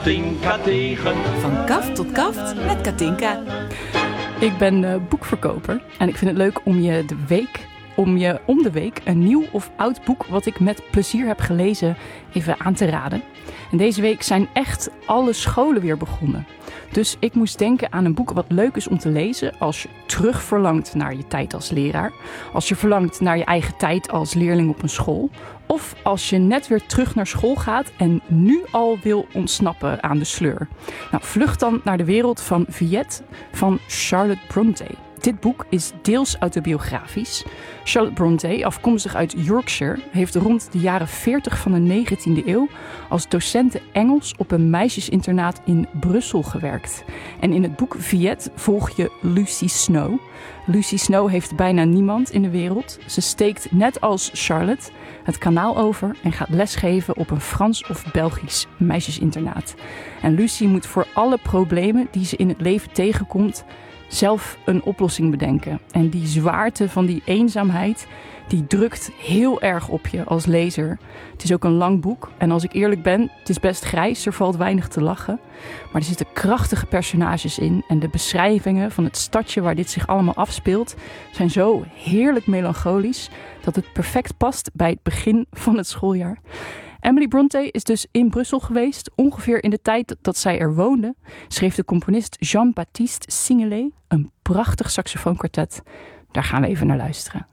Katinka tegen. Van kaft tot kaft met Katinka. Ik ben boekverkoper en ik vind het leuk om je om de week een nieuw of oud boek wat ik met plezier heb gelezen even aan te raden. En deze week zijn echt alle scholen weer begonnen. Dus ik moest denken aan een boek wat leuk is om te lezen als je terug verlangt naar je tijd als leraar. Als je verlangt naar je eigen tijd als leerling op een school. Of als je net weer terug naar school gaat en nu al wil ontsnappen aan de sleur. Nou, vlucht dan naar de wereld van Villette van Charlotte Brontë. Dit boek is deels autobiografisch. Charlotte Brontë, afkomstig uit Yorkshire, heeft rond de jaren 40 van de 19e eeuw als docente Engels op een meisjesinternaat in Brussel gewerkt. En in het boek Villette volg je Lucy Snow. Lucy Snow heeft bijna niemand in de wereld. Ze steekt net als Charlotte het kanaal over en gaat lesgeven op een Frans of Belgisch meisjesinternaat. En Lucy moet voor alle problemen die ze in het leven tegenkomt zelf een oplossing bedenken. En die zwaarte van die eenzaamheid, die drukt heel erg op je als lezer. Het is ook een lang boek. En als ik eerlijk ben, het is best grijs, er valt weinig te lachen. Maar er zitten krachtige personages in. En de beschrijvingen van het stadje waar dit zich allemaal afspeelt zijn zo heerlijk melancholisch dat het perfect past bij het begin van het schooljaar. Emily Brontë is dus in Brussel geweest. Ongeveer in de tijd dat zij er woonde, schreef de componist Jean-Baptiste Singlet een prachtig saxofoonkwartet. Daar gaan we even naar luisteren.